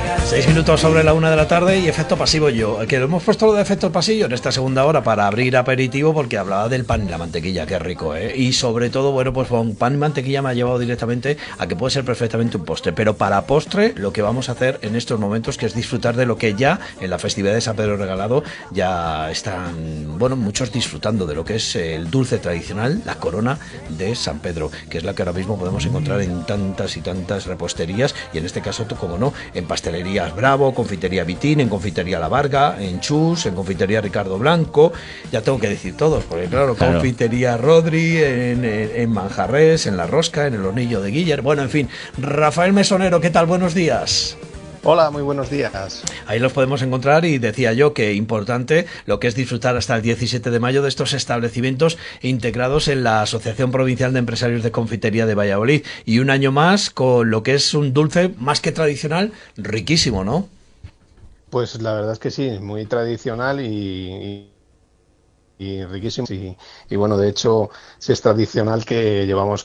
6 minutos sobre la 1 de la tarde y efecto pasivo yo. Que lo hemos puesto lo de efecto pasillo en esta segunda hora para abrir aperitivo porque hablaba del pan y la mantequilla, qué rico, ¿eh? Y sobre todo, bueno, pues con pan y mantequilla me ha llevado directamente a que puede ser perfectamente un postre. Pero para postre lo que vamos a hacer en estos momentos que es disfrutar de lo que ya en la festividad de San Pedro Regalado ya están, bueno, muchos disfrutando de lo que es el dulce tradicional, la corona de San Pedro, que es la que ahora mismo podemos encontrar en tantas y tantas reposterías y en este caso, como no, en pastelería Bravo, Confitería Vitín, en Confitería La Varga, en Chus, en Confitería Ricardo Blanco, ya tengo que decir todos, porque claro. Confitería Rodri, en Manjarres, en La Rosca, en el Hornillo de Guiller, bueno, en fin. Rafael Mesonero, ¿qué tal? Buenos días. Hola, muy buenos días. Ahí los podemos encontrar y decía yo que importante lo que es disfrutar hasta el 17 de mayo de estos establecimientos integrados en la Asociación Provincial de Empresarios de Confitería de Valladolid y un año más con lo que es un dulce más que tradicional, riquísimo, ¿no? Pues la verdad es que sí, muy tradicional y riquísimo. Y bueno, de hecho, sí es tradicional que llevamos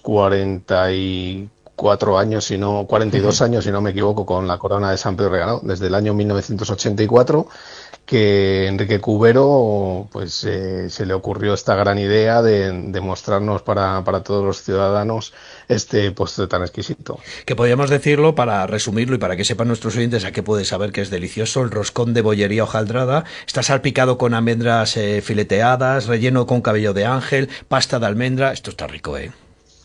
44 años, si no 42 años, si no me equivoco, con la corona de San Pedro Regalado, desde el año 1984, que Enrique Cubero pues se le ocurrió esta gran idea de mostrarnos para todos los ciudadanos este postre tan exquisito. Que podríamos decirlo, para resumirlo y para que sepan nuestros oyentes a qué puede saber que es delicioso, el roscón de bollería hojaldrada, está salpicado con almendras fileteadas, relleno con cabello de ángel, pasta de almendra, esto está rico, ¿eh?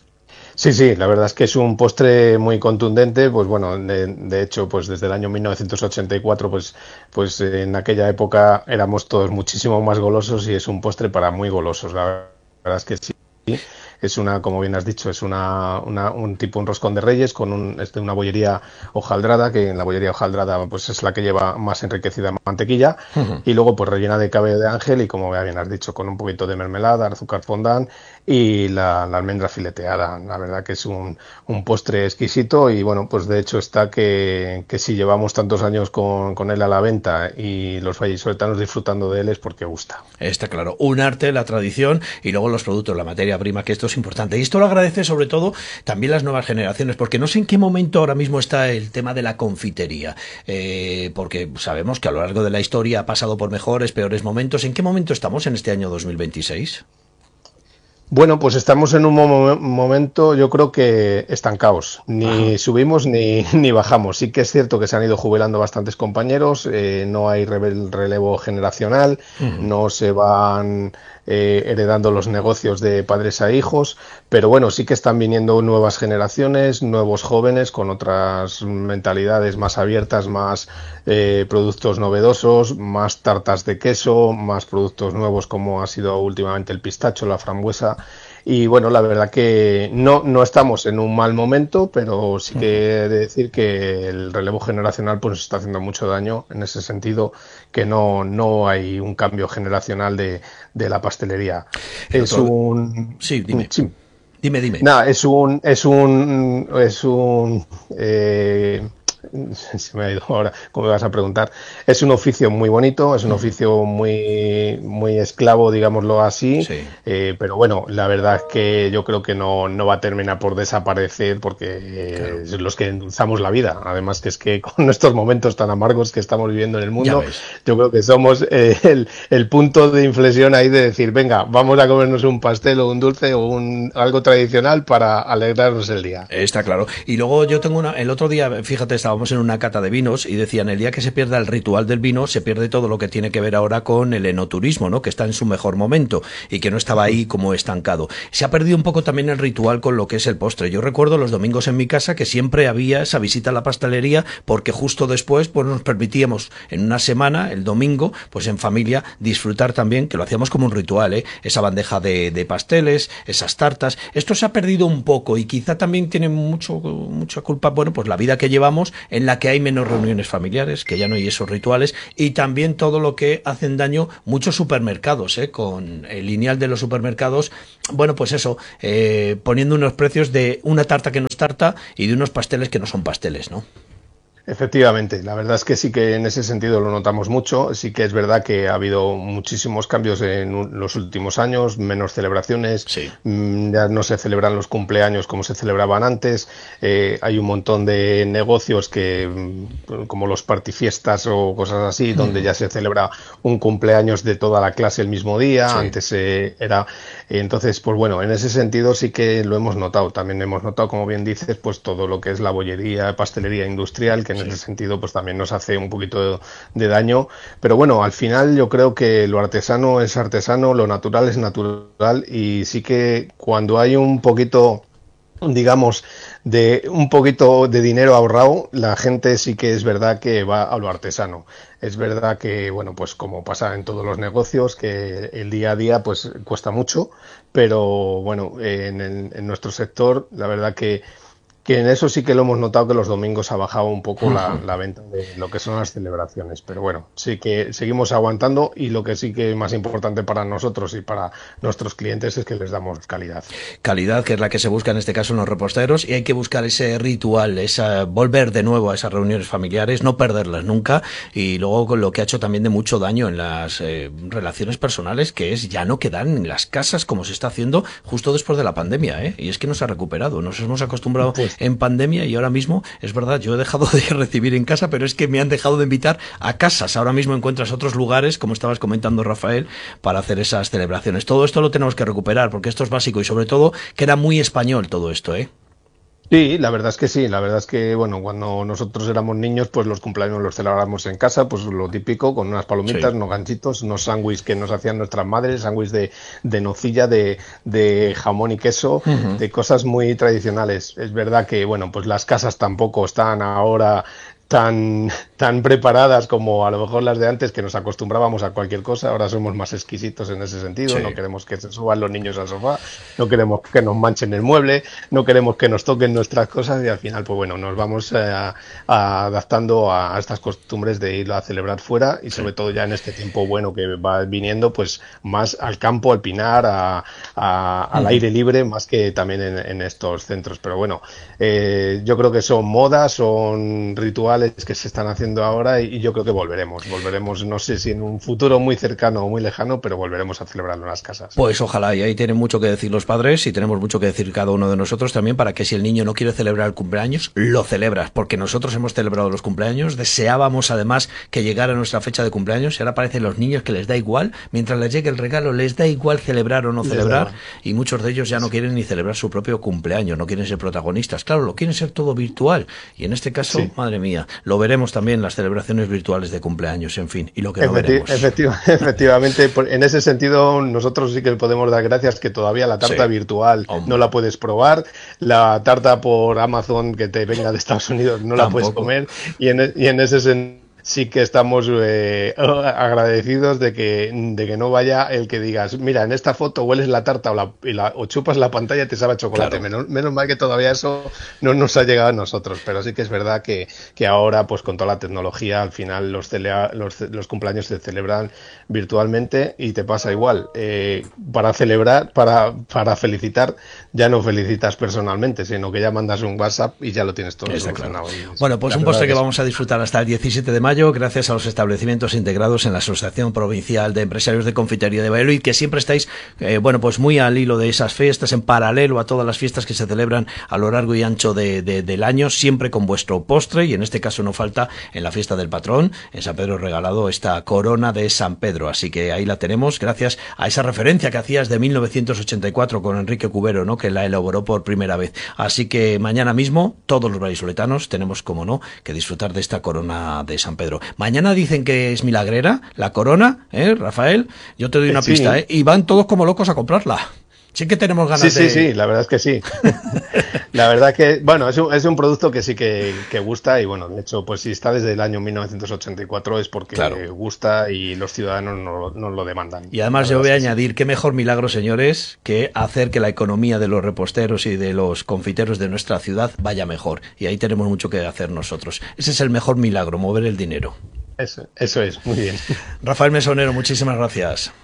Sí, la verdad es que es un postre muy contundente, pues bueno, de hecho, pues desde el año 1984, pues en aquella época éramos todos muchísimo más golosos y es un postre para muy golosos, la verdad es que sí. Es como bien has dicho, es un tipo un roscón de reyes con una bollería hojaldrada, que en la bollería hojaldrada pues es la que lleva más enriquecida mantequilla, y luego pues rellena de cabello de ángel y como bien has dicho, con un poquito de mermelada, azúcar fondant y la almendra fileteada. La verdad que es un postre exquisito y bueno, pues de hecho está que si llevamos tantos años con él a la venta y los vallisoletanos disfrutando de él es porque gusta. Está claro, un arte, la tradición y luego los productos, la materia prima, que esto es importante. Y esto lo agradece sobre todo también las nuevas generaciones, porque no sé en qué momento ahora mismo está el tema de la confitería, porque sabemos que a lo largo de la historia ha pasado por mejores, peores momentos. ¿En qué momento estamos en este año 2026? Bueno, pues estamos en un momento, yo creo que estancados. Ni subimos ni bajamos. Sí que es cierto que se han ido jubilando bastantes compañeros, no hay relevo generacional, no se van heredando los negocios de padres a hijos, pero bueno, sí que están viniendo nuevas generaciones, nuevos jóvenes con otras mentalidades más abiertas, más productos novedosos, más tartas de queso, más productos nuevos como ha sido últimamente el pistacho, la frambuesa. Y bueno, la verdad que no estamos en un mal momento, pero sí que he de decir que el relevo generacional pues está haciendo mucho daño en ese sentido, que no hay un cambio generacional de la pastelería. Sí, dime. Sí. Dime. Nada, se me ha ido ahora, como me vas a preguntar. Es un oficio muy bonito, es un oficio muy, muy esclavo, digámoslo así, sí. Pero bueno, la verdad es que yo creo que no va a terminar por desaparecer porque Claro. es los que endulzamos la vida. Además que es que con estos momentos tan amargos que estamos viviendo en el mundo, yo creo que somos el punto de inflexión ahí de decir, venga, vamos a comernos un pastel o un dulce o algo tradicional para alegrarnos el día. Está claro. Y luego yo tengo el otro día, fíjate, estábamos en una cata de vinos y decían, el día que se pierda el ritual del vino, se pierde todo lo que tiene que ver ahora con el enoturismo, ¿no? Que está en su mejor momento y que no estaba ahí como estancado. Se ha perdido un poco también el ritual con lo que es el postre. Yo recuerdo los domingos en mi casa que siempre había esa visita a la pastelería porque justo después pues nos permitíamos en una semana, el domingo, pues en familia disfrutar también, que lo hacíamos como un ritual, esa bandeja de pasteles, esas tartas. Esto se ha perdido un poco y quizá también tiene mucha culpa, bueno, pues la vida que llevamos en la que hay menos reuniones familiares, que ya no hay esos rituales, y también todo lo que hacen daño muchos supermercados, con el lineal de los supermercados, bueno, pues eso, poniendo unos precios de una tarta que no es tarta y de unos pasteles que no son pasteles, ¿no? Efectivamente, la verdad es que sí que en ese sentido lo notamos mucho. Sí que es verdad que ha habido muchísimos cambios en los últimos años, menos celebraciones, Sí. ya no se celebran los cumpleaños como se celebraban antes. Hay un montón de negocios que, como los partifiestas o cosas así, donde ya se celebra un cumpleaños de toda la clase el mismo día. Sí. Antes era. Entonces, pues bueno, en ese sentido sí que lo hemos notado. También hemos notado, como bien dices, pues todo lo que es la bollería, pastelería industrial, que en ese sentido pues también nos hace un poquito de daño. Pero bueno, al final yo creo que lo artesano es artesano, lo natural es natural, y sí que cuando hay un poquito, digamos, de un poquito de dinero ahorrado, la gente sí que es verdad que va a lo artesano. Es verdad que, bueno, pues como pasa en todos los negocios, que el día a día pues cuesta mucho, pero bueno, en nuestro sector, la verdad que en eso sí que lo hemos notado, que los domingos ha bajado un poco la venta de lo que son las celebraciones. Pero bueno, sí que seguimos aguantando, y lo que sí que es más importante para nosotros y para nuestros clientes es que les damos calidad. Calidad, que es la que se busca en este caso en los reposteros, y hay que buscar ese ritual, volver de nuevo a esas reuniones familiares, no perderlas nunca, y luego con lo que ha hecho también de mucho daño en las relaciones personales, que es ya no quedar en las casas como se está haciendo justo después de la pandemia, ¿eh? Y es que nos ha recuperado, nos hemos acostumbrado Pues en pandemia, y ahora mismo, es verdad, yo he dejado de recibir en casa, pero es que me han dejado de invitar a casas. Ahora mismo encuentras otros lugares, como estabas comentando, Rafael, para hacer esas celebraciones. Todo esto lo tenemos que recuperar, porque esto es básico, y sobre todo que era muy español todo esto, ¿eh? sí, la verdad es que sí, la verdad es que, bueno, cuando nosotros éramos niños, pues los cumpleaños los celebrábamos en casa, pues lo típico, con unas palomitas, Sí. unos ganchitos, unos sándwiches que nos hacían nuestras madres, sándwiches de nocilla, de jamón y queso, de cosas muy tradicionales. Es verdad que, bueno, pues las casas tampoco están ahora tan preparadas como a lo mejor las de antes, que nos acostumbrábamos a cualquier cosa. Ahora somos más exquisitos en ese sentido, Sí. no queremos que se suban los niños al sofá, no queremos que nos manchen el mueble, no queremos que nos toquen nuestras cosas, y al final pues bueno, nos vamos adaptando a estas costumbres de ir a celebrar fuera, y sobre todo ya en este tiempo bueno que va viniendo, pues más al campo, al pinar, al aire libre, más que también en estos centros. Pero bueno, yo creo que son modas, son rituales que se están haciendo ahora, y yo creo que volveremos, no sé si en un futuro muy cercano o muy lejano, pero volveremos a celebrarlo en las casas. Pues ojalá, y ahí tienen mucho que decir los padres, y tenemos mucho que decir cada uno de nosotros también, para que si el niño no quiere celebrar el cumpleaños, lo celebras, porque nosotros hemos celebrado los cumpleaños, deseábamos además que llegara nuestra fecha de cumpleaños, y ahora parecen los niños que les da igual, mientras les llegue el regalo, les da igual celebrar o no celebrar, y muchos de ellos ya no quieren ni celebrar su propio cumpleaños, no quieren ser protagonistas, claro, lo quieren ser todo virtual, y en este caso, Sí. madre mía, lo veremos también, las celebraciones virtuales de cumpleaños, en fin, y lo que no veremos. Efectivamente, en ese sentido nosotros sí que podemos dar gracias, que todavía la tarta Sí. virtual Hombre. no la puedes probar, la tarta por Amazon que te venga de Estados Unidos no la puedes Tampoco. comer, y en ese sentido sí que estamos agradecidos de que no vaya el que digas, mira, en esta foto hueles la tarta o chupas la pantalla y te sabe a chocolate. Claro. Menos mal que todavía eso no nos ha llegado a nosotros, pero sí que es verdad que ahora, pues con toda la tecnología, al final los cumpleaños se celebran virtualmente, y te pasa igual. Para celebrar, para felicitar, ya no felicitas personalmente, sino que ya mandas un WhatsApp y ya lo tienes todo Está solucionado. claro. Bueno, pues un postre que vamos a disfrutar hasta el 17 de mayo, gracias a los establecimientos integrados en la Asociación Provincial de Empresarios de Confitería de Valladolid, que siempre estáis, bueno, pues muy al hilo de esas fiestas, en paralelo a todas las fiestas que se celebran a lo largo y ancho del año, siempre con vuestro postre, y en este caso no falta en la fiesta del patrón, en San Pedro regalado esta corona de San Pedro, así que ahí la tenemos, gracias a esa referencia que hacías de 1984 con Enrique Cubero, ¿no?, que la elaboró por primera vez. Así que mañana mismo, todos los vallisoletanos tenemos, como no, que disfrutar de esta corona de San Pedro. Mañana dicen que es milagrera la corona, Rafael? Yo te doy una pista, y van todos como locos a comprarla. Sí que tenemos ganas de... Sí, la verdad es que sí. La verdad que, bueno, es un producto que sí que gusta, y bueno, de hecho, pues si está desde el año 1984 es porque gusta, y los ciudadanos nos lo demandan. Y además yo voy a añadir, qué mejor milagro, señores, que hacer que la economía de los reposteros y de los confiteros de nuestra ciudad vaya mejor. Y ahí tenemos mucho que hacer nosotros. Ese es el mejor milagro, mover el dinero. Eso es, muy bien. Rafael Mesonero, muchísimas gracias.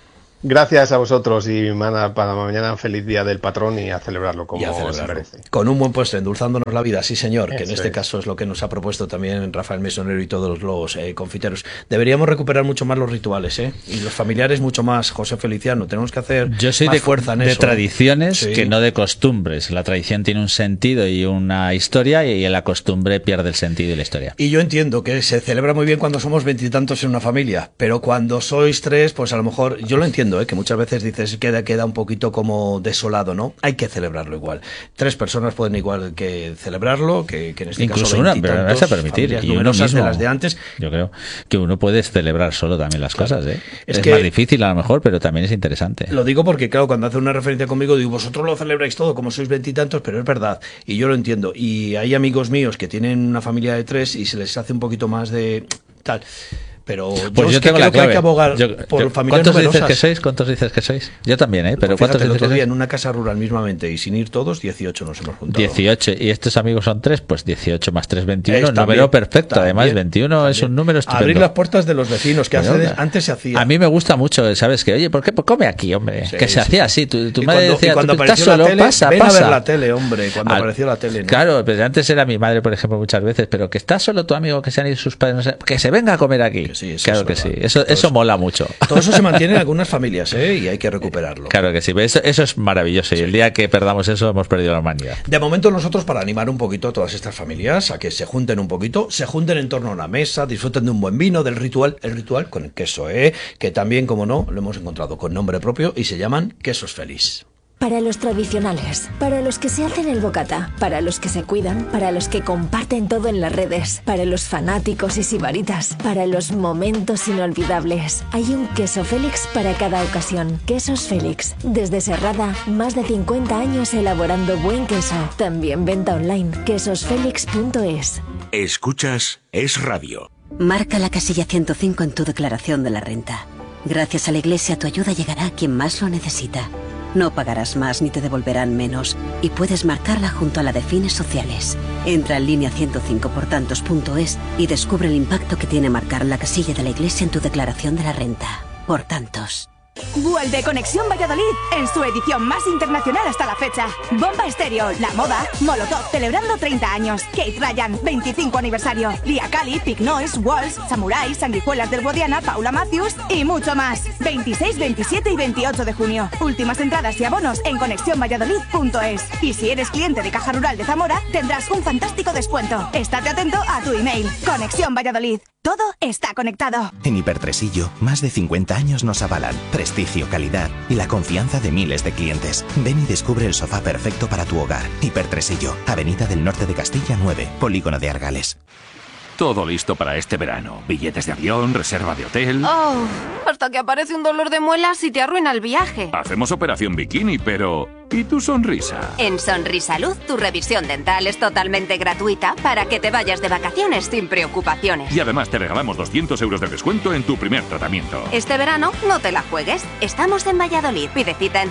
Gracias a vosotros y para mañana feliz día del patrón y a celebrarlo como se merece. Con un buen postre, endulzándonos la vida, sí señor, que en este es. caso es lo que nos ha propuesto también Rafael Mesonero y todos los confiteros. Deberíamos recuperar mucho más los rituales, y los familiares mucho más, José Feliciano, tenemos que hacer más fuerza en eso. Yo soy de tradiciones que no de costumbres. La tradición tiene un sentido y una historia y la costumbre pierde el sentido y la historia. Y yo entiendo que se celebra muy bien cuando somos veintitantos en una familia, pero cuando sois tres, pues a lo mejor, yo lo entiendo, que muchas veces dices queda un poquito como desolado, ¿no? Hay que celebrarlo igual. 3 personas pueden igual que celebrarlo, que en este incluso caso una, pero me vas a permitir, y uno mismo, de las de antes. Yo creo que uno puede celebrar solo también las cosas, Es que más difícil a lo mejor, pero también es interesante. Lo digo porque, claro, cuando hace una referencia conmigo, digo, vosotros lo celebráis todo, como sois veintitantos, pero es verdad, y yo lo entiendo. Y hay amigos míos que tienen una familia de 3 y se les hace un poquito más de tal. Pero pues yo tengo creo la clave. Que hay que abogar por familias numerosas. ¿Cuántos dices que sois? Yo también, pero pues ¿cuántos dices el otro día en una casa rural mismamente y sin ir todos, 18 nos hemos juntado. 18, y estos amigos son 3, pues 18 más 3, 21, número perfecto. Además, 21 también. Es un número estupendo. Abrir las puertas de los vecinos, que antes se hacía. A mí me gusta mucho, ¿sabes? Que, oye, ¿por qué? Pues come aquí, hombre. Sí, que se hacía así. Tu madre decía, cuando tú estás solo, tele, pasa. A ver la tele, hombre, cuando apareció la tele. ¿no? Claro, pero antes era mi madre, por ejemplo, muchas veces, pero que está solo tu amigo, que se han ido sus padres, no sé, que se venga a comer aquí. Claro que sí. Eso mola mucho. Todo eso se mantiene en algunas familias, y hay que recuperarlo. Claro que sí, eso es maravilloso. Y el día que perdamos eso, hemos perdido la humanidad. De momento nosotros, para animar un poquito a todas estas familias, a que se junten un poquito, se junten en torno a una mesa, disfruten de un buen vino, del ritual, el ritual con el queso, que también, como no, lo hemos encontrado con nombre propio y se llaman quesos Feliz. Para los tradicionales, para los que se hacen el bocata, para los que se cuidan, para los que comparten todo en las redes, para los fanáticos y sibaritas, para los momentos inolvidables. Hay un queso Félix para cada ocasión. Quesos Félix. Desde Serrada, más de 50 años elaborando buen queso. También venta online. quesosfelix.es. Escuchas Es Radio. Marca la casilla 105 en tu declaración de la renta. Gracias a la Iglesia, tu ayuda llegará a quien más lo necesita. No pagarás más ni te devolverán menos y puedes marcarla junto a la de fines sociales. Entra en línea 105portantos.es y descubre el impacto que tiene marcar la casilla de la Iglesia en tu declaración de la renta. Por tantos. Vuelve Conexión Valladolid en su edición más internacional hasta la fecha. Bomba Estéreo, La Moda, Molotov celebrando 30 años, Kate Ryan, 25 aniversario, Lia Kali, Pig Noise, Walls, Samurai, Sanguijuelas del Guadiana, Paula Matthews y mucho más. 26, 27 y 28 de junio. Últimas entradas y abonos en conexiónvalladolid.es. Y si eres cliente de Caja Rural de Zamora, tendrás un fantástico descuento. Estate atento a tu email. Conexión Valladolid. Todo está conectado. En Hipertresillo, más de 50 años nos avalan. Prestigio, calidad y la confianza de miles de clientes. Ven y descubre el sofá perfecto para tu hogar. Hipertresillo, Avenida del Norte de Castilla 9, Polígono de Argales. Todo listo para este verano. Billetes de avión, reserva de hotel... Oh, hasta que aparece un dolor de muelas y te arruina el viaje. Hacemos operación bikini, pero... ¿y tu sonrisa? En Sonrisalud, tu revisión dental es totalmente gratuita para que te vayas de vacaciones sin preocupaciones. Y además te regalamos 200 euros de descuento en tu primer tratamiento. Este verano no te la juegues. Estamos en Valladolid. Pide cita en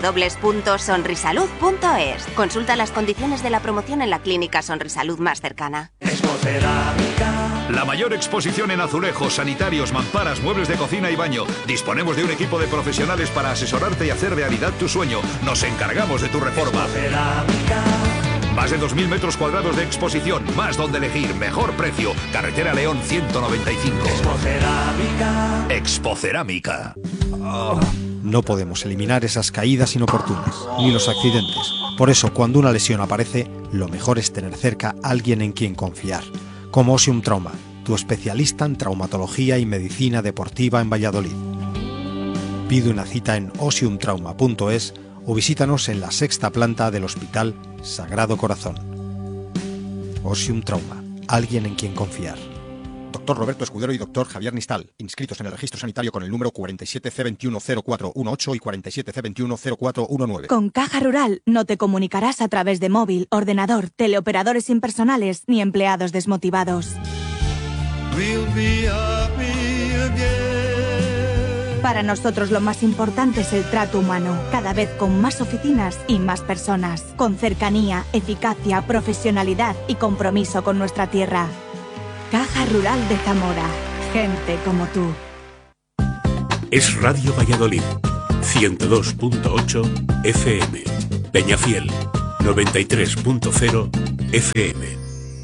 www.sonrisalud.es. Consulta las condiciones de la promoción en la clínica Sonrisalud más cercana. La mayor exposición en azulejos, sanitarios, mamparas, muebles de cocina y baño. Disponemos de un equipo de profesionales para asesorarte y hacer realidad tu sueño. Nos encargamos de tu reforma. Más de 2.000 metros cuadrados de exposición, más donde elegir, mejor precio. Carretera León 195. Expocerámica. No podemos eliminar esas caídas inoportunas, ni los accidentes. Por eso, cuando una lesión aparece, lo mejor es tener cerca a alguien en quien confiar. Como Osium Trauma, tu especialista en traumatología y medicina deportiva en Valladolid. Pide una cita en osiumtrauma.es o visítanos en la 6ª planta del Hospital Sagrado Corazón. Osium Trauma, alguien en quien confiar. Dr. Roberto Escudero y Dr. Javier Nistal, inscritos en el registro sanitario con el número 47C210418 y 47C210419. Con Caja Rural no te comunicarás a través de móvil, ordenador, teleoperadores impersonales ni empleados desmotivados. Para nosotros lo más importante es el trato humano, cada vez con más oficinas y más personas, con cercanía, eficacia, profesionalidad y compromiso con nuestra tierra. Caja Rural de Zamora. Gente como tú. Es Radio Valladolid. 102.8 FM. Peñafiel, 93.0 FM.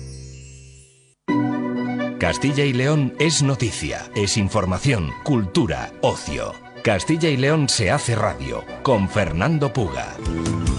Castilla y León es noticia, es información, cultura, ocio. Castilla y León se hace radio, con Fernando Puga.